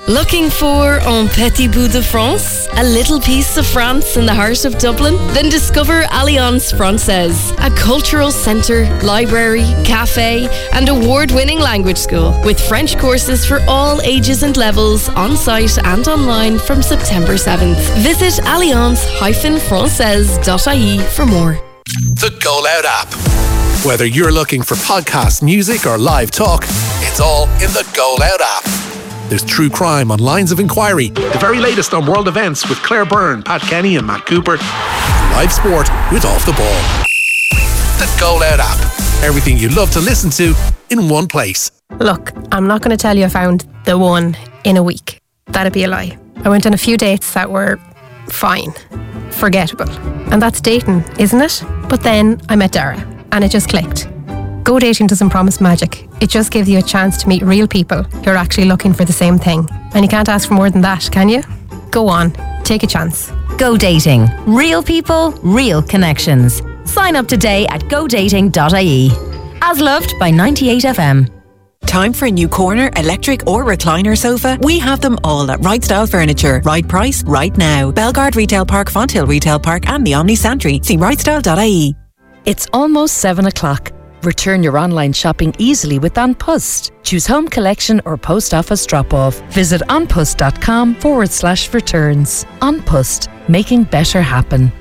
Looking for un petit bout de France? A little piece of France in the heart of Dublin? Then discover Alliance Française, a cultural centre, library, cafe and award-winning language school with French courses for all ages and levels on site and online from September 7th. Visit alliance-française.ie for more. The Go Loud app. Whether you're looking for podcasts, music or live talk, it's all in the Go Loud app. There's true crime on Lines of Inquiry, the very latest on world events with Claire Byrne, Pat Kenny and Matt Cooper, live sport with Off the Ball. The Go Loud app. Everything you love to listen to in one place. Look, I'm not going to tell you I found the one in a week. That'd be a lie. I went on a few dates that were fine, forgettable. And that's dating, isn't it? But then I met Dara and it just clicked. Go dating doesn't promise magic. It just gives you a chance to meet real people who are actually looking for the same thing. And you can't ask for more than that, can you? Go on, take a chance. Go dating. Real people, real connections. Sign up today at godating.ie. As loved by 98FM. Time for a new corner, electric or recliner sofa? We have them all at Right Style Furniture. Right price, right now. Belgard Retail Park, Fonthill Retail Park and the Omni Santry. See rightstyle.ie. It's almost 7 o'clock. Return your online shopping easily with An Post. Choose home collection or post office drop-off. Visit onpost.com/returns. An Post, making better happen.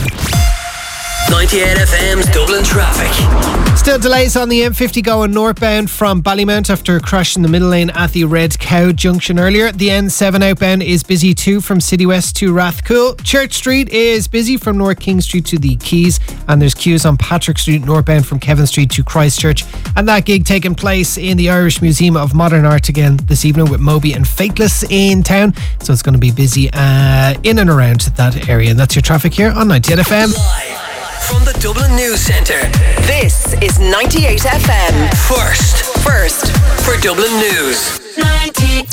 98FM's Dublin traffic. Still delays on the M50 going northbound from Ballymount after a crash in the middle lane at the Red Cow junction earlier. The N7 outbound is busy too from City West to Rathcoole. Church Street is busy from North King Street to the Quays, and there's queues on Patrick Street northbound from Kevin Street to Christchurch. And that gig taking place in the Irish Museum of Modern Art again this evening with Moby and Fateless in town, so it's going to be busy in and around that area. And that's your traffic here on 98FM. From the Dublin News Centre, this is 98FM. First for Dublin News. 98.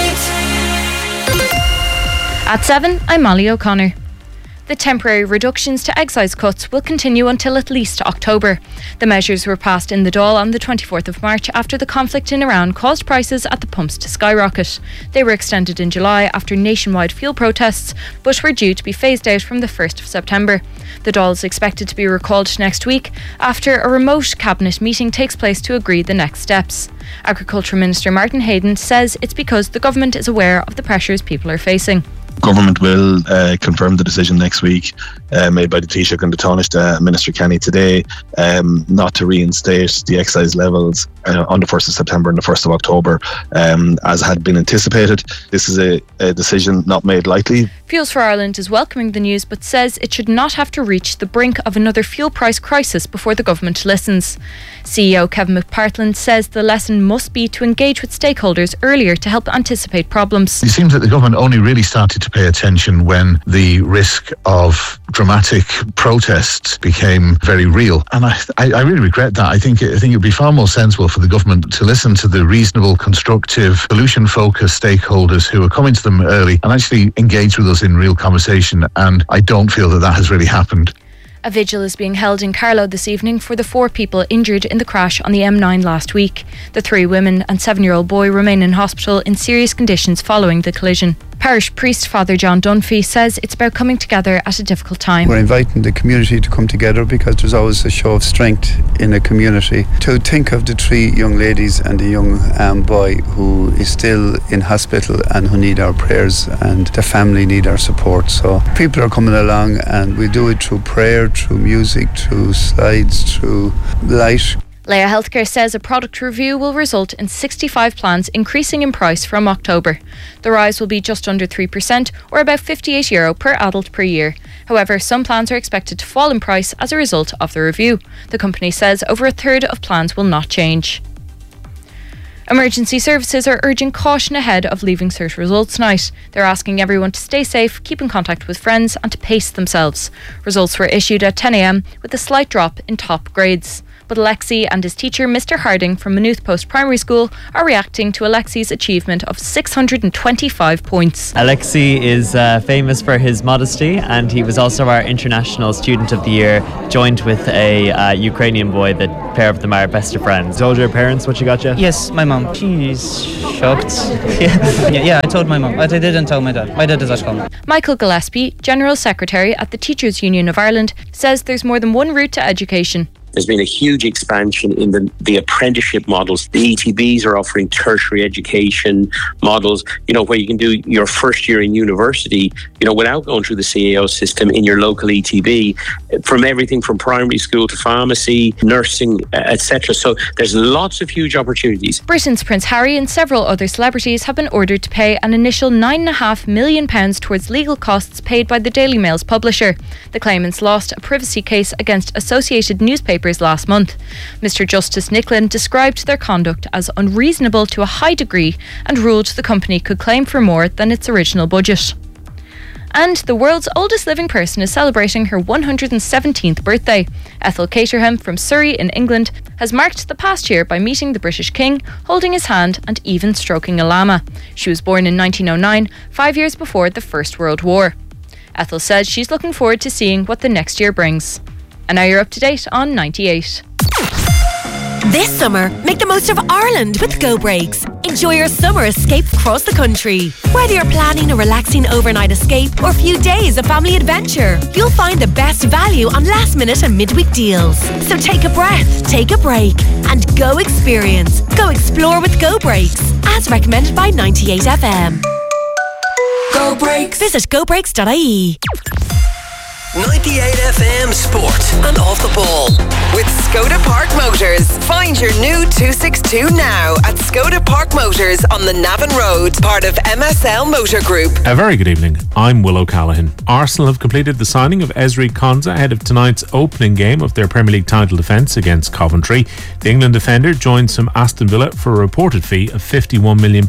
At 7, I'm Molly O'Connor. The temporary reductions to excise cuts will continue until at least October. The measures were passed in the Dáil on the 24th of March after the conflict in Iran caused prices at the pumps to skyrocket. They were extended in July after nationwide fuel protests, but were due to be phased out from the 1st of September. The Dáil is expected to be recalled next week after a remote cabinet meeting takes place to agree the next steps. Agriculture Minister Martin Hayden says it's because the government is aware of the pressures people are facing. Government will confirm the decision next week made by the Taoiseach and the Taoiseach, Minister Kenny today, not to reinstate the excise levels on the 1st of September and the 1st of October as had been anticipated. This is a decision not made lightly. Fuels for Ireland is welcoming the news but says it should not have to reach the brink of another fuel price crisis before the government listens. CEO Kevin McPartland says the lesson must be to engage with stakeholders earlier to help anticipate problems. It seems that the government only really started to pay attention when the risk of dramatic protests became very real. And I really regret that. I think it would be far more sensible for the government to listen to the reasonable, constructive, solution-focused stakeholders who are coming to them early and actually engage with us in real conversation. And I don't feel that has really happened. A vigil is being held in Carlow this evening for the 4 people injured in the crash on the M9 last week. The 3 women and 7-year-old boy remain in hospital in serious conditions following the collision. Parish priest Father John Dunphy says it's about coming together at a difficult time. We're inviting the community to come together because there's always a show of strength in a community. To think of the 3 young ladies and the young boy who is still in hospital and who need our prayers, and the family need our support. So people are coming along and we do it through prayer, through music, through slides, through light. Laya Healthcare says a product review will result in 65 plans increasing in price from October. The rise will be just under 3% or about €58 per adult per year. However, some plans are expected to fall in price as a result of the review. The company says over a third of plans will not change. Emergency services are urging caution ahead of Leaving Cert results night. They're asking everyone to stay safe, keep in contact with friends and to pace themselves. Results were issued at 10 a.m. with a slight drop in top grades. But Alexi and his teacher, Mr. Harding from Maynooth Post Primary School, are reacting to Alexi's achievement of 625 points. Alexi is famous for his modesty, and he was also our International Student of the Year, joined with a Ukrainian boy that pair of them are best of friends. Told your parents what you got you? Yes, my mum. She's shocked. Yeah, I told my mum, but I didn't tell my dad. My dad is at home. Michael Gillespie, General Secretary at the Teachers Union of Ireland, says there's more than one route to education. There's been a huge expansion in the apprenticeship models. The ETBs are offering tertiary education models, where you can do your first year in university, without going through the CAO system in your local ETB, from everything from primary school to pharmacy, nursing, etc. So there's lots of huge opportunities. Britain's Prince Harry and several other celebrities have been ordered to pay an initial £9.5 million towards legal costs paid by the Daily Mail's publisher. The claimants lost a privacy case against Associated Newspapers last month. Mr. Justice Nicklin described their conduct as unreasonable to a high degree and ruled the company could claim for more than its original budget. And the world's oldest living person is celebrating her 117th birthday. Ethel Caterham from Surrey in England has marked the past year by meeting the British King, holding his hand and even stroking a llama. She was born in 1909, 5 years before the First World War. Ethel says she's looking forward to seeing what the next year brings. And now you're up to date on 98. This summer, make the most of Ireland with Go Breaks. Enjoy your summer escape across the country. Whether you're planning a relaxing overnight escape or a few days of family adventure, you'll find the best value on last minute and midweek deals. So take a breath, take a break, and go experience. Go explore with Go Breaks, as recommended by 98FM. Go Breaks. Visit gobreaks.ie. 98FM Sport and Off the Ball with Skoda Park Motors. Find your new 262 now at Skoda Park Motors on the Navan Road, part of MSL Motor Group. A very good evening. I'm Will O'Callaghan. Arsenal have completed the signing of Ezri Konsa ahead of tonight's opening game of their Premier League title defence against Coventry. The England defender joins from Aston Villa for a reported fee of £51 million.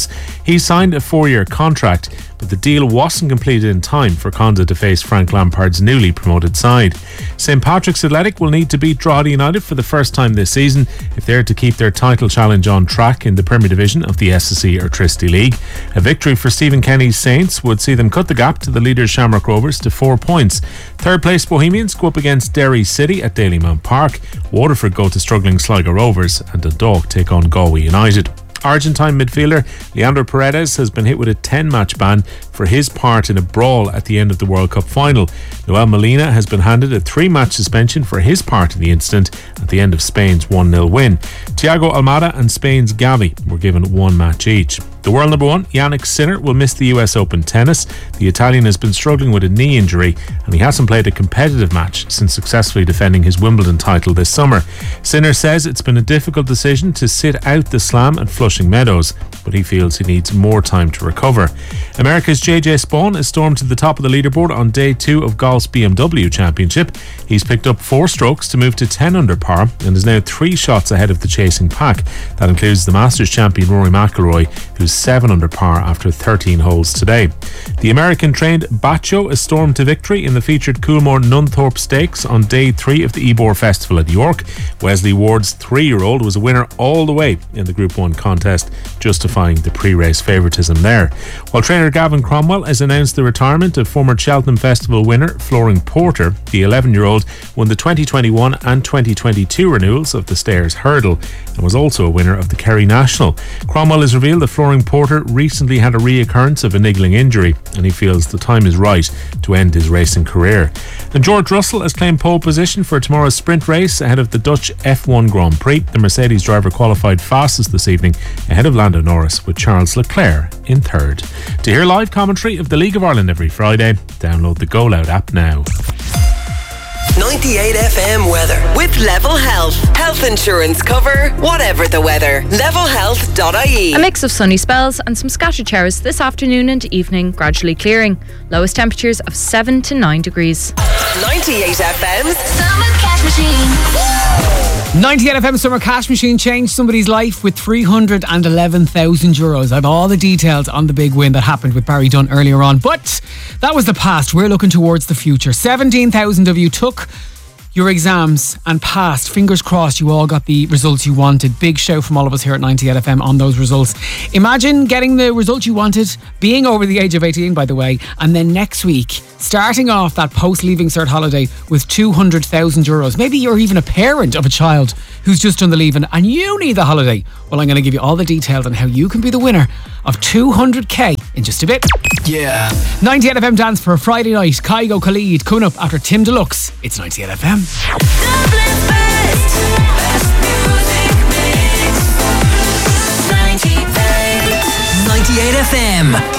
He signed a 4-year contract, but the deal wasn't completed in time for Konsa to face Frank Lampard's newly promoted side. St Patrick's Athletic will need to beat Drogheda United for the first time this season if they're to keep their title challenge on track in the Premier Division of the SSE Airtricity League. A victory for Stephen Kenny's Saints would see them cut the gap to the leaders Shamrock Rovers to 4 points. Third place Bohemians go up against Derry City at Dalymount Park. Waterford go to struggling Sligo Rovers, and Dundalk take on Galway United. Argentine midfielder Leandro Paredes has been hit with a 10-match ban for his part in a brawl at the end of the World Cup final. Noel Molina has been handed a 3-match suspension for his part in the incident at the end of Spain's 1-0 win. Thiago Almada and Spain's Gavi were given 1 match each. The world number 1, Jannik Sinner, will miss the US Open tennis. The Italian has been struggling with a knee injury and he hasn't played a competitive match since successfully defending his Wimbledon title this summer. Sinner says it's been a difficult decision to sit out the slam at Flushing Meadows, but he feels he needs more time to recover. America's JJ Spawn is stormed to the top of the leaderboard on day 2 of golf's BMW Championship. He's picked up 4 strokes to move to 10 under par and is now 3 shots ahead of the chasing pack. That includes the Masters champion Rory McIlroy, who's 7 under par after 13 holes today. The American-trained Baccio is stormed to victory in the featured Coolmore Nunthorpe Stakes on day 3 of the Ebor Festival at York. Wesley Ward's 3-year-old was a winner all the way in the Group 1 contest, justifying the pre-race favouritism there. While trainer Gavin Cromwell has announced the retirement of former Cheltenham Festival winner Floring Porter, the 11-year-old won the 2021 and 2022 renewals of the Stairs Hurdle and was also a winner of the Kerry National. Cromwell has revealed that Floring Porter recently had a reoccurrence of a niggling injury and he feels the time is right to end his racing career. And George Russell has claimed pole position for tomorrow's sprint race ahead of the Dutch F1 Grand Prix. The Mercedes driver qualified fastest this evening ahead of Lando Norris, with Charles Leclerc in third. To hear live commentary of the League of Ireland every Friday, download the Go Loud app now. 98FM weather with Level Health. Health insurance cover, whatever the weather. Levelhealth.ie. A mix of sunny spells and some scattered showers this afternoon and evening, gradually clearing. Lowest temperatures of 7 to 9 degrees. 98FM's Summer Cash Machine. 98FM Summer Cash Machine changed somebody's life with €311,000. I have all the details on the big win that happened with Barry Dunn earlier on. But that was the past. We're looking towards the future. 17,000 of you took your exams and passed. Fingers crossed you all got the results you wanted. Big shout from all of us here at 98FM on those results. Imagine getting the result you wanted, being over the age of 18 by the way, and then next week starting off that post-leaving cert holiday with €200,000. Maybe you're even a parent of a child who's just done the leaving and you need the holiday. Well, I'm going to give you all the details on how you can be the winner of 200k in just a bit. Yeah. 98FM dance for a Friday night. Kygo Khalid coming up after Tim Deluxe. It's 98FM. 98FM.